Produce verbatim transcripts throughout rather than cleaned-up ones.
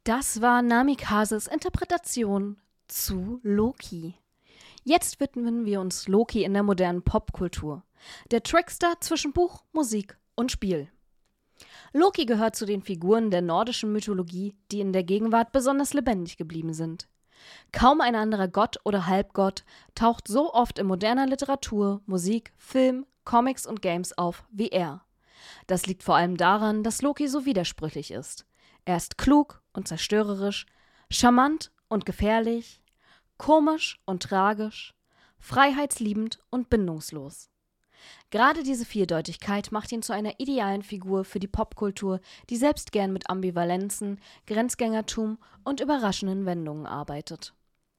Das war Namikases Interpretation zu Loki. Jetzt widmen wir uns Loki in der modernen Popkultur. Der Trickster zwischen Buch, Musik und Spiel. Loki gehört zu den Figuren der nordischen Mythologie, die in der Gegenwart besonders lebendig geblieben sind. Kaum ein anderer Gott oder Halbgott taucht so oft in moderner Literatur, Musik, Film, Comics und Games auf wie er. Das liegt vor allem daran, dass Loki so widersprüchlich ist. Er ist klug und zerstörerisch, charmant und gefährlich, komisch und tragisch, freiheitsliebend und bindungslos. Gerade diese Vielseitigkeit macht ihn zu einer idealen Figur für die Popkultur, die selbst gern mit Ambivalenzen, Grenzgängertum und überraschenden Wendungen arbeitet.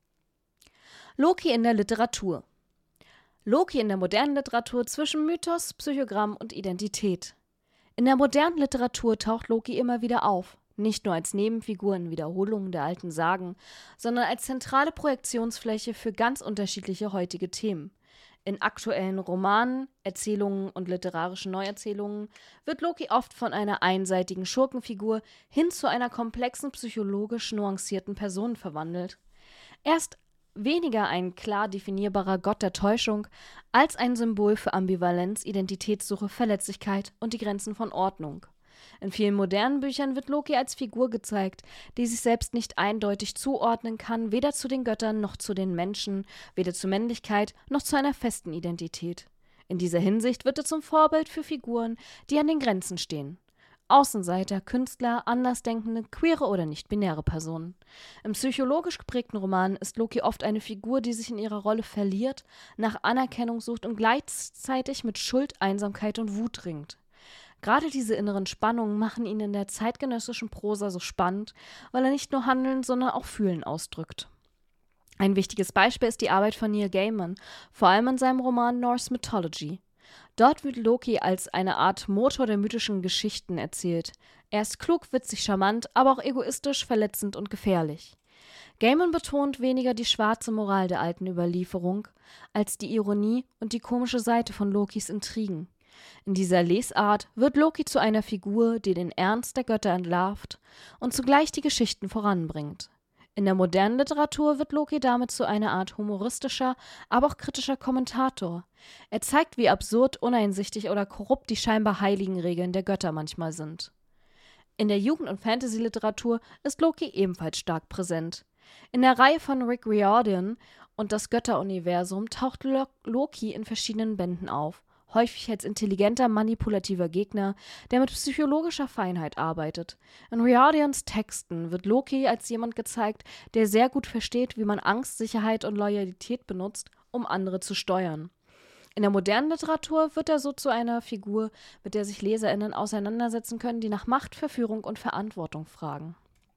Loki in der Literatur. Loki in der modernen Literatur zwischen Mythos, Psychogramm und Identität. In der modernen Literatur taucht Loki immer wieder auf, nicht nur als Nebenfigur in Wiederholungen der alten Sagen, sondern als zentrale Projektionsfläche für ganz unterschiedliche heutige Themen. In aktuellen Romanen, Erzählungen und literarischen Neuerzählungen wird Loki oft von einer einseitigen Schurkenfigur hin zu einer komplexen, psychologisch nuancierten Person verwandelt. Er ist weniger ein klar definierbarer Gott der Täuschung, als ein Symbol für Ambivalenz, Identitätssuche, Verletzlichkeit und die Grenzen von Ordnung. In vielen modernen Büchern wird Loki als Figur gezeigt, die sich selbst nicht eindeutig zuordnen kann, weder zu den Göttern noch zu den Menschen, weder zur Männlichkeit noch zu einer festen Identität. In dieser Hinsicht wird er zum Vorbild für Figuren, die an den Grenzen stehen. Außenseiter, Künstler, Andersdenkende, queere oder nicht-binäre Personen. Im psychologisch geprägten Roman ist Loki oft eine Figur, die sich in ihrer Rolle verliert, nach Anerkennung sucht und gleichzeitig mit Schuld, Einsamkeit und Wut ringt. Gerade diese inneren Spannungen machen ihn in der zeitgenössischen Prosa so spannend, weil er nicht nur Handeln, sondern auch Fühlen ausdrückt. Ein wichtiges Beispiel ist die Arbeit von Neil Gaiman, vor allem in seinem Roman Norse Mythology. Dort wird Loki als eine Art Motor der mythischen Geschichten erzählt. Er ist klug, witzig, charmant, aber auch egoistisch, verletzend und gefährlich. Gaiman betont weniger die schwarze Moral der alten Überlieferung, als die Ironie und die komische Seite von Lokis Intrigen. In dieser Lesart wird Loki zu einer Figur, die den Ernst der Götter entlarvt und zugleich die Geschichten voranbringt. In der modernen Literatur wird Loki damit zu einer Art humoristischer, aber auch kritischer Kommentator. Er zeigt, wie absurd, uneinsichtig oder korrupt die scheinbar heiligen Regeln der Götter manchmal sind. In der Jugend- und Fantasy-Literatur ist Loki ebenfalls stark präsent. In der Reihe von Rick Riordan und das Götteruniversum taucht Loki in verschiedenen Bänden auf, häufig als intelligenter, manipulativer Gegner, der mit psychologischer Feinheit arbeitet. In Riordans Texten wird Loki als jemand gezeigt, der sehr gut versteht, wie man Angst, Sicherheit und Loyalität benutzt, um andere zu steuern. In der modernen Literatur wird er so zu einer Figur, mit der sich LeserInnen auseinandersetzen können, die nach Macht, Verführung und Verantwortung fragen.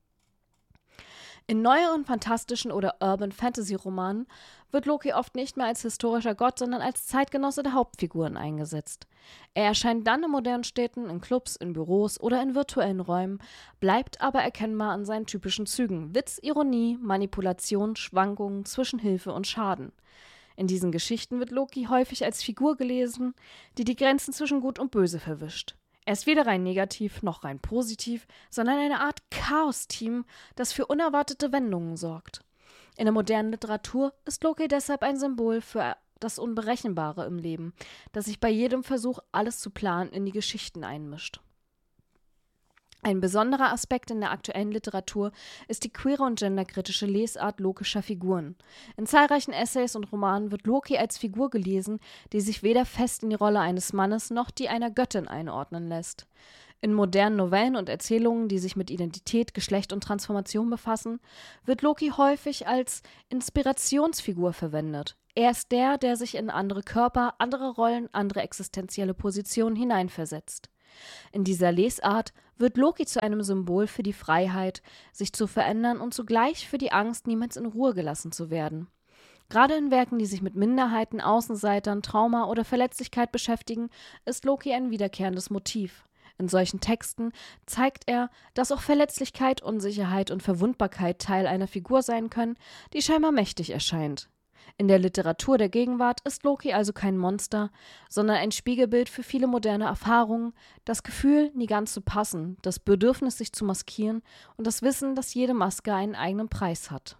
In neueren fantastischen oder Urban-Fantasy-Romanen wird Loki oft nicht mehr als historischer Gott, sondern als Zeitgenosse der Hauptfiguren eingesetzt. Er erscheint dann in modernen Städten, in Clubs, in Büros oder in virtuellen Räumen, bleibt aber erkennbar an seinen typischen Zügen: Witz, Ironie, Manipulation, Schwankungen zwischen Hilfe und Schaden. In diesen Geschichten wird Loki häufig als Figur gelesen, die die Grenzen zwischen Gut und Böse verwischt. Er ist weder rein negativ noch rein positiv, sondern eine Art Chaos-Team, das für unerwartete Wendungen sorgt. In der modernen Literatur ist Loki deshalb ein Symbol für das Unberechenbare im Leben, das sich bei jedem Versuch, alles zu planen, in die Geschichten einmischt. Ein besonderer Aspekt in der aktuellen Literatur ist die queere und genderkritische Lesart logischer Figuren. In zahlreichen Essays und Romanen wird Loki als Figur gelesen, die sich weder fest in die Rolle eines Mannes noch die einer Göttin einordnen lässt. In modernen Novellen und Erzählungen, die sich mit Identität, Geschlecht und Transformation befassen, wird Loki häufig als Inspirationsfigur verwendet. Er ist der, der sich in andere Körper, andere Rollen, andere existenzielle Positionen hineinversetzt. In dieser Lesart wird Loki zu einem Symbol für die Freiheit, sich zu verändern und zugleich für die Angst, niemals in Ruhe gelassen zu werden. Gerade in Werken, die sich mit Minderheiten, Außenseitern, Trauma oder Verletzlichkeit beschäftigen, ist Loki ein wiederkehrendes Motiv. In solchen Texten zeigt er, dass auch Verletzlichkeit, Unsicherheit und Verwundbarkeit Teil einer Figur sein können, die scheinbar mächtig erscheint. In der Literatur der Gegenwart ist Loki also kein Monster, sondern ein Spiegelbild für viele moderne Erfahrungen, das Gefühl, nie ganz zu passen, das Bedürfnis, sich zu maskieren und das Wissen, dass jede Maske einen eigenen Preis hat.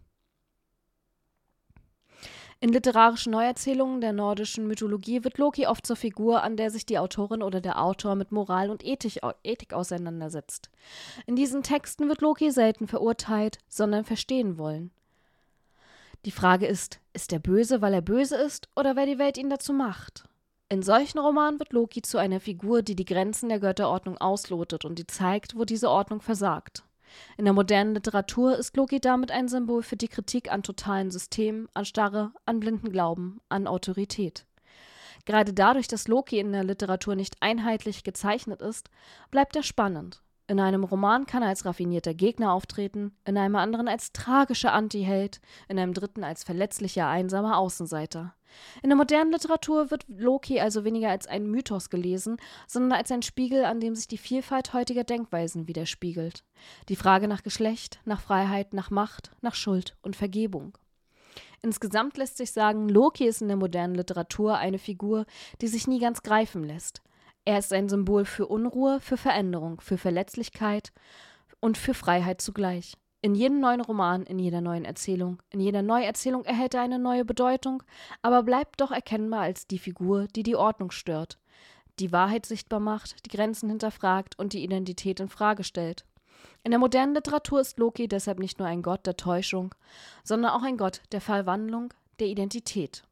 In literarischen Neuerzählungen der nordischen Mythologie wird Loki oft zur Figur, an der sich die Autorin oder der Autor mit Moral und Ethik, Ethik auseinandersetzt. In diesen Texten wird Loki selten verurteilt, sondern verstehen wollen. Die Frage ist, ist er böse, weil er böse ist, oder weil die Welt ihn dazu macht? In solchen Romanen wird Loki zu einer Figur, die die Grenzen der Götterordnung auslotet und die zeigt, wo diese Ordnung versagt. In der modernen Literatur ist Loki damit ein Symbol für die Kritik an totalen Systemen, an Starre, an blinden Glauben, an Autorität. Gerade dadurch, dass Loki in der Literatur nicht einheitlich gezeichnet ist, bleibt er spannend. In einem Roman kann er als raffinierter Gegner auftreten, in einem anderen als tragischer Antiheld, in einem dritten als verletzlicher, einsamer Außenseiter. In der modernen Literatur wird Loki also weniger als ein Mythos gelesen, sondern als ein Spiegel, an dem sich die Vielfalt heutiger Denkweisen widerspiegelt. Die Frage nach Geschlecht, nach Freiheit, nach Macht, nach Schuld und Vergebung. Insgesamt lässt sich sagen, Loki ist in der modernen Literatur eine Figur, die sich nie ganz greifen lässt. Er ist ein Symbol für Unruhe, für Veränderung, für Verletzlichkeit und für Freiheit zugleich. In jedem neuen Roman, in jeder neuen Erzählung, in jeder Neuerzählung erhält er eine neue Bedeutung, aber bleibt doch erkennbar als die Figur, die die Ordnung stört, die Wahrheit sichtbar macht, die Grenzen hinterfragt und die Identität in Frage stellt. In der modernen Literatur ist Loki deshalb nicht nur ein Gott der Täuschung, sondern auch ein Gott der Verwandlung, der Identität.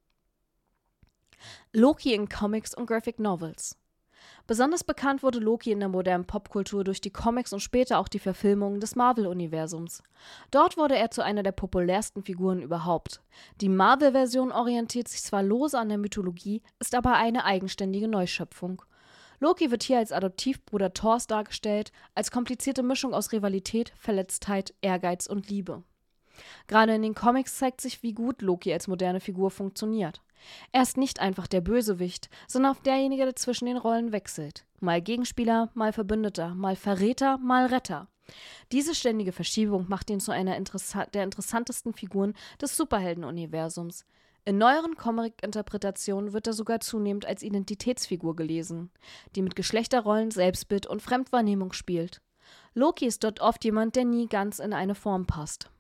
Loki in Comics und Graphic Novels. Besonders bekannt wurde Loki in der modernen Popkultur durch die Comics und später auch die Verfilmungen des Marvel-Universums. Dort wurde er zu einer der populärsten Figuren überhaupt. Die Marvel-Version orientiert sich zwar lose an der Mythologie, ist aber eine eigenständige Neuschöpfung. Loki wird hier als Adoptivbruder Thors dargestellt, als komplizierte Mischung aus Rivalität, Verletztheit, Ehrgeiz und Liebe. Gerade in den Comics zeigt sich, wie gut Loki als moderne Figur funktioniert. Er ist nicht einfach der Bösewicht, sondern auch derjenige, der zwischen den Rollen wechselt. Mal Gegenspieler, mal Verbündeter, mal Verräter, mal Retter. Diese ständige Verschiebung macht ihn zu einer interessa- der interessantesten Figuren des Superhelden-Universums. In neueren Comic-Interpretationen wird er sogar zunehmend als Identitätsfigur gelesen, die mit Geschlechterrollen, Selbstbild und Fremdwahrnehmung spielt. Loki ist dort oft jemand, der nie ganz in eine Form passt.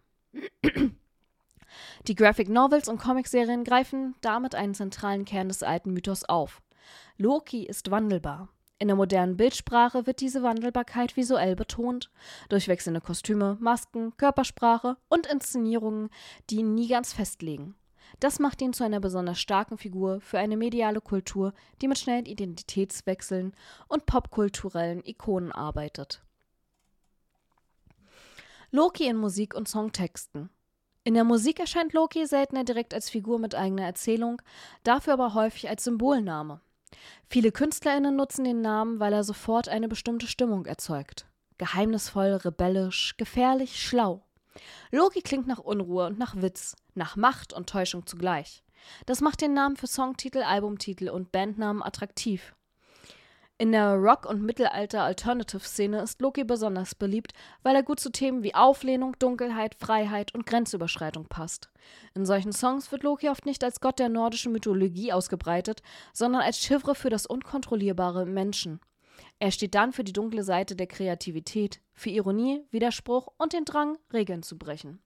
Die Graphic Novels und Comicserien greifen damit einen zentralen Kern des alten Mythos auf. Loki ist wandelbar. In der modernen Bildsprache wird diese Wandelbarkeit visuell betont, durch wechselnde Kostüme, Masken, Körpersprache und Inszenierungen, die ihn nie ganz festlegen. Das macht ihn zu einer besonders starken Figur für eine mediale Kultur, die mit schnellen Identitätswechseln und popkulturellen Ikonen arbeitet. Loki in Musik und Songtexten. In der Musik erscheint Loki seltener direkt als Figur mit eigener Erzählung, dafür aber häufig als Symbolname. Viele KünstlerInnen nutzen den Namen, weil er sofort eine bestimmte Stimmung erzeugt. Geheimnisvoll, rebellisch, gefährlich, schlau. Loki klingt nach Unruhe und nach Witz, nach Macht und Täuschung zugleich. Das macht den Namen für Songtitel, Albumtitel und Bandnamen attraktiv. In der Rock- und Mittelalter-Alternative-Szene ist Loki besonders beliebt, weil er gut zu Themen wie Auflehnung, Dunkelheit, Freiheit und Grenzüberschreitung passt. In solchen Songs wird Loki oft nicht als Gott der nordischen Mythologie ausgebreitet, sondern als Chiffre für das Unkontrollierbare im Menschen. Er steht dann für die dunkle Seite der Kreativität, für Ironie, Widerspruch und den Drang, Regeln zu brechen.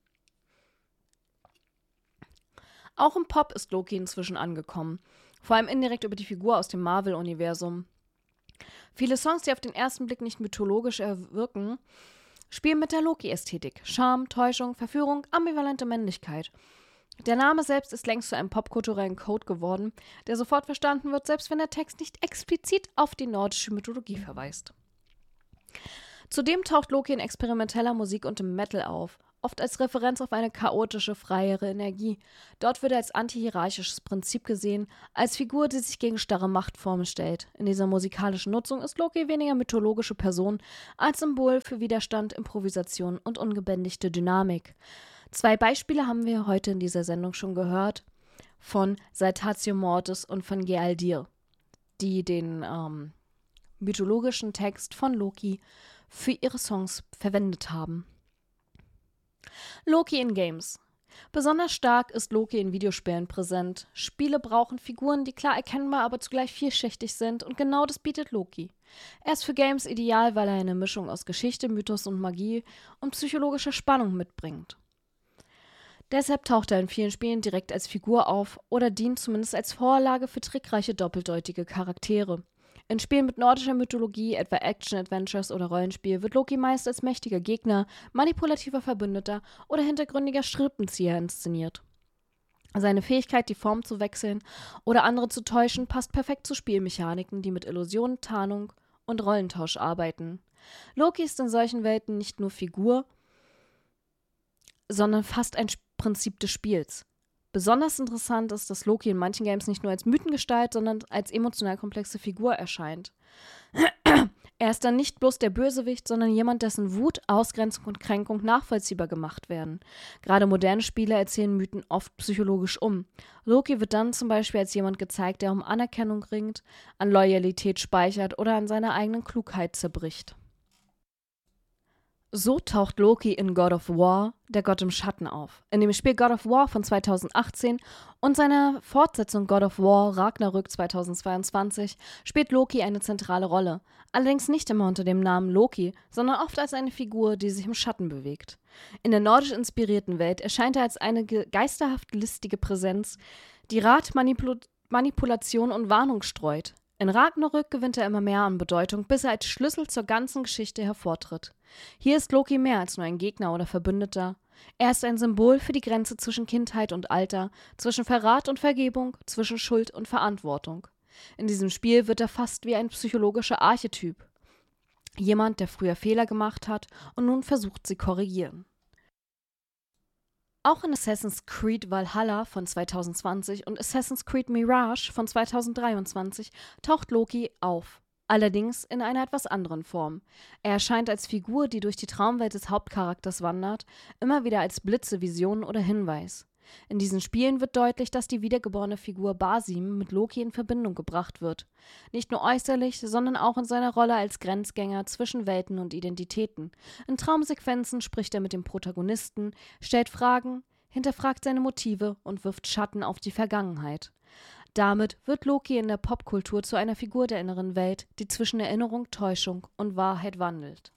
Auch im Pop ist Loki inzwischen angekommen, vor allem indirekt über die Figur aus dem Marvel-Universum. Viele Songs, die auf den ersten Blick nicht mythologisch wirken, spielen mit der Loki-Ästhetik. Charme, Täuschung, Verführung, ambivalente Männlichkeit. Der Name selbst ist längst zu einem popkulturellen Code geworden, der sofort verstanden wird, selbst wenn der Text nicht explizit auf die nordische Mythologie verweist. Zudem taucht Loki in experimenteller Musik und im Metal auf, oft als Referenz auf eine chaotische, freiere Energie. Dort wird er als antihierarchisches Prinzip gesehen, als Figur, die sich gegen starre Machtformen stellt. In dieser musikalischen Nutzung ist Loki weniger mythologische Person als Symbol für Widerstand, Improvisation und ungebändigte Dynamik. Zwei Beispiele haben wir heute in dieser Sendung schon gehört, von Saltatio Mortis und von Gealdir, die den ähm, mythologischen Text von Loki für ihre Songs verwendet haben. Loki in Games. Besonders stark ist Loki in Videospielen präsent. Spiele brauchen Figuren, die klar erkennbar, aber zugleich vielschichtig sind, und genau das bietet Loki. Er ist für Games ideal, weil er eine Mischung aus Geschichte, Mythos und Magie und psychologischer Spannung mitbringt. Deshalb taucht er in vielen Spielen direkt als Figur auf oder dient zumindest als Vorlage für trickreiche doppeldeutige Charaktere. In Spielen mit nordischer Mythologie, etwa Action-Adventures oder Rollenspiel, wird Loki meist als mächtiger Gegner, manipulativer Verbündeter oder hintergründiger Strippenzieher inszeniert. Seine Fähigkeit, die Form zu wechseln oder andere zu täuschen, passt perfekt zu Spielmechaniken, die mit Illusion, Tarnung und Rollentausch arbeiten. Loki ist in solchen Welten nicht nur Figur, sondern fast ein Prinzip des Spiels. Besonders interessant ist, dass Loki in manchen Games nicht nur als Mythengestalt, sondern als emotional komplexe Figur erscheint. Er ist dann nicht bloß der Bösewicht, sondern jemand, dessen Wut, Ausgrenzung und Kränkung nachvollziehbar gemacht werden. Gerade moderne Spiele erzählen Mythen oft psychologisch um. Loki wird dann zum Beispiel als jemand gezeigt, der um Anerkennung ringt, an Loyalität speichert oder an seiner eigenen Klugheit zerbricht. So taucht Loki in God of War, der Gott im Schatten, auf. In dem Spiel God of War von zweitausendachtzehn und seiner Fortsetzung God of War Ragnarök zweitausendzweiundzwanzig spielt Loki eine zentrale Rolle. Allerdings nicht immer unter dem Namen Loki, sondern oft als eine Figur, die sich im Schatten bewegt. In der nordisch inspirierten Welt erscheint er als eine geisterhaft listige Präsenz, die Rat, Manipul- Manipulation und Warnung streut. In Ragnarök gewinnt er immer mehr an Bedeutung, bis er als Schlüssel zur ganzen Geschichte hervortritt. Hier ist Loki mehr als nur ein Gegner oder Verbündeter. Er ist ein Symbol für die Grenze zwischen Kindheit und Alter, zwischen Verrat und Vergebung, zwischen Schuld und Verantwortung. In diesem Spiel wird er fast wie ein psychologischer Archetyp. Jemand, der früher Fehler gemacht hat und nun versucht, sie korrigieren. Auch in Assassin's Creed Valhalla von zweitausendzwanzig und Assassin's Creed Mirage von zweitausenddreiundzwanzig taucht Loki auf. Allerdings in einer etwas anderen Form. Er erscheint als Figur, die durch die Traumwelt des Hauptcharakters wandert, immer wieder als Blitze, Vision oder Hinweis. In diesen Spielen wird deutlich, dass die wiedergeborene Figur Basim mit Loki in Verbindung gebracht wird. Nicht nur äußerlich, sondern auch in seiner Rolle als Grenzgänger zwischen Welten und Identitäten. In Traumsequenzen spricht er mit dem Protagonisten, stellt Fragen, hinterfragt seine Motive und wirft Schatten auf die Vergangenheit. Damit wird Loki in der Popkultur zu einer Figur der inneren Welt, die zwischen Erinnerung, Täuschung und Wahrheit wandelt.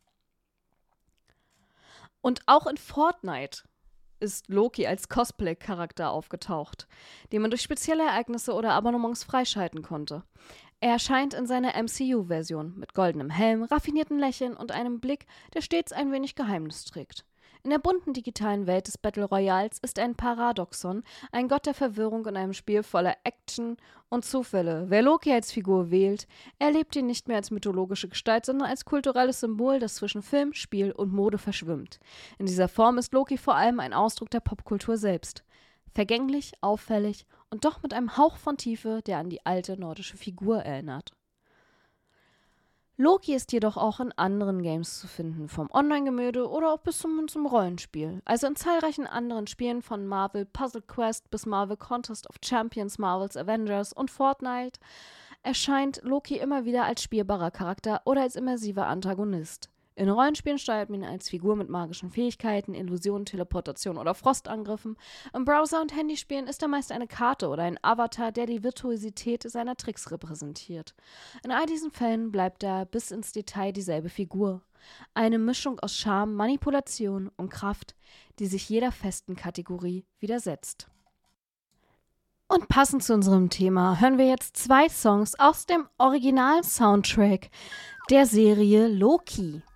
Und auch in Fortnite ist Loki als Cosplay-Charakter aufgetaucht, den man durch spezielle Ereignisse oder Abonnements freischalten konnte. Er erscheint in seiner M C U-Version mit goldenem Helm, raffinierten Lächeln und einem Blick, der stets ein wenig Geheimnis trägt. In der bunten digitalen Welt des Battle Royals ist er ein Paradoxon, ein Gott der Verwirrung in einem Spiel voller Action und Zufälle. Wer Loki als Figur wählt, erlebt ihn nicht mehr als mythologische Gestalt, sondern als kulturelles Symbol, das zwischen Film, Spiel und Mode verschwimmt. In dieser Form ist Loki vor allem ein Ausdruck der Popkultur selbst. Vergänglich, auffällig und doch mit einem Hauch von Tiefe, der an die alte nordische Figur erinnert. Loki ist jedoch auch in anderen Games zu finden, vom Online-Gemälde oder auch bis zum, zum Rollenspiel. Also in zahlreichen anderen Spielen von Marvel Puzzle Quest bis Marvel Contest of Champions, Marvel's Avengers und Fortnite erscheint Loki immer wieder als spielbarer Charakter oder als immersiver Antagonist. In Rollenspielen steuert man ihn als Figur mit magischen Fähigkeiten, Illusionen, Teleportation oder Frostangriffen. Im Browser- und Handyspielen ist er meist eine Karte oder ein Avatar, der die Virtuosität seiner Tricks repräsentiert. In all diesen Fällen bleibt er bis ins Detail dieselbe Figur. Eine Mischung aus Charme, Manipulation und Kraft, die sich jeder festen Kategorie widersetzt. Und passend zu unserem Thema hören wir jetzt zwei Songs aus dem Original-Soundtrack der Serie Loki.